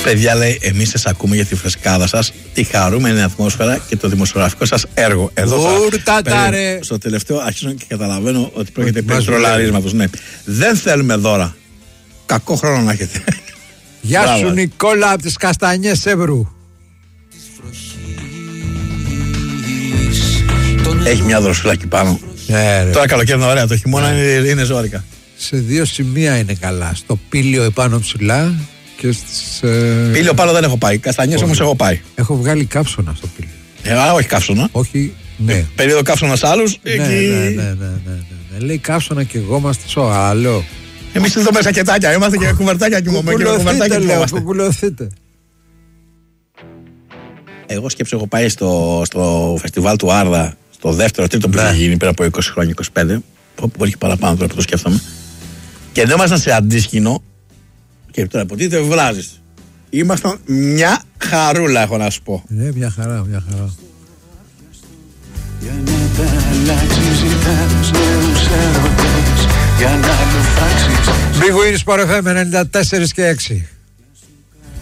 Παιδιά, λέει, εμείς σας ακούμε για τη φρεσκάδα σας, τη χαρούμενη ατμόσφαιρα και το δημοσιογραφικό σας έργο. Εδώ στο τελευταίο αρχίζω και καταλαβαίνω ότι πρόκειται περί τρολαρίσματος. Ναι. Δεν θέλουμε δώρα. Κακό χρόνο να έχετε. Γεια σου Νικόλα από τις Καστανιές Εύρου. Έχει μια δροσούλα εκεί πάνω. Τώρα καλοκαίρι είναι ωραία, το χειμώνα είναι ζώρικα. Σε δύο σημεία είναι καλά. Στο Πήλιο επάνω ψηλά και στις... Πήλιο πάνω δεν έχω πάει, Καστανιές όμως έχω πάει. Έχω βγάλει καύσωνα στο Πήλιο. Όχι καύσωνα. Όχι, ναι. Περίοδο καύσωνα σε άλλους. Ναι. Λέει καύσωνα και εγώ είμαστε στο άλλο. Εμείς εδώ μέσα κετάκια, είμαστε και κουβερτάκια και κουβουλωθείτε. Εγώ σκέψω, έχω πάει στο φεστιβάλ του Άρδα, στο δεύτερο, τρίτο που είχε γίνει πριν από 20 χρόνια, 25, όπου μπορεί και παραπάνω τώρα που το σκέφτομαι. Και δεν ήμασταν σε αντίσκηνο. Και τώρα από τι δεν βράζεις. Ήμασταν μια χαρούλα, έχω να σου πω. Ναι, μια χαρά. Big Win Sport FM 94 και 6.